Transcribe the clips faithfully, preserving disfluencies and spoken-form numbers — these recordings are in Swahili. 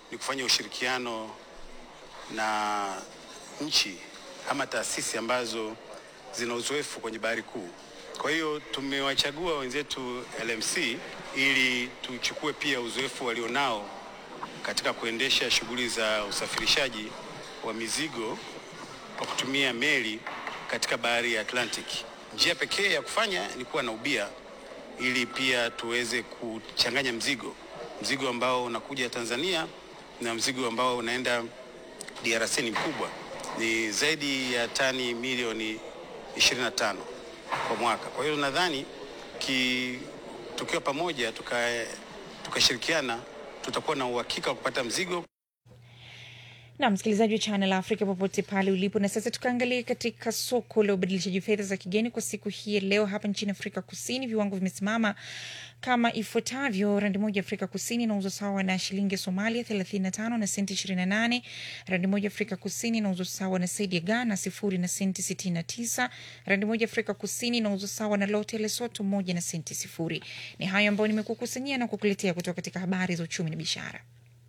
ni kufanya ushirikiano na nchi ama taasisi ambazo zina uzoefu kwenye bahari kuu. Kwa hiyo tumewachagua wenzetu L M C ili tuchukue pia uzoefu walionao katika kuendesha shughuli za usafirishaji wa mizigo kwa kutumia meli katika bahari ya Atlantic. Njia pekee ya kufanya ni kuwa na ubia ili pia tuweze kuchanganya mzigo. Mzigo ambao unakuja Tanzania na mzigo ambao unaenda D R C ni mkubwa. Ni zaidi ya tani milioni ishirini na tano kwa mwaka. Kwa hiyo nadhani ki tukiwa pamoja tukashirikiana tuka tutakuwa na uhakika wa kupata mzigo. Na msikilizaji wa Channel Africa popote pale ulipo, na sasa tukaangalia katika soko la ubadilishaji fedha za kigeni kwa siku hii leo hapa nchini Afrika Kusini. Viwango vimesimama kama ifuatavyo: randi moja Afrika Kusini inauzwa sawa na shilingi ya Somalia thelathini na tano na senti ishirini na nane. Randi moja Afrika Kusini inauzwa sawa na sedi ya Ghana sifuri na senti sitini na tisa. Randi moja Afrika Kusini inauzwa sawa na lote ya Lesotho moja na senti sifuri. Ni hayo ambayo nimekukusanyia na kukuletea kutoka katika habari za uchumi na biashara.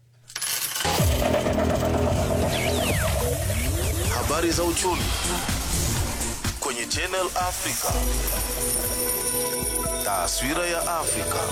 Habari za uchumi kwenye Channel Africa. Taswira ya Afrika.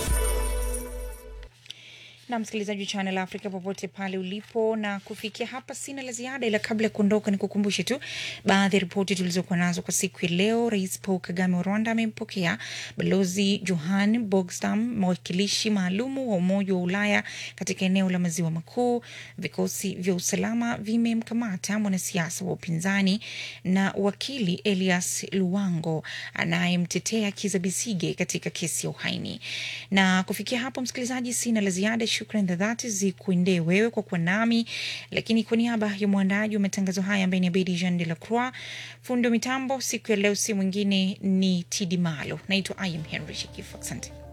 Na msikilizaji wa Channel Africa popote pale ulipo, na kufikia hapa sina la ziada, ila kabla ya kuondoka nikukumbushe tu baadhi ya ripoti tulizokuwa nazo kwa siku ya leo. Rais Paul Kagame wa Rwanda amempokea Balozi Johan Bogstam, mwakilishi maalumu wa Umoja wa Ulaya katika eneo la Maziwa Makuu. Vikosi vya usalama vimemkamata mwanasiasa wa upinzani na wakili Elias Luwango anayemtetea Kizza Besigye katika kesi ya uhaini. Na kufikia hapo msikilizaji sina la ziada. Shukrani za dhati zikuendee wewe kwa kuwa nami, lakini kwa niaba ya mwandaji wa matangazo haya ambaye ni Abedi Jean de la Croix, fundo mitambo siku ya leo si mwingine ni Tidi Malo. Naitwa I am Henry Shekifu. Asante.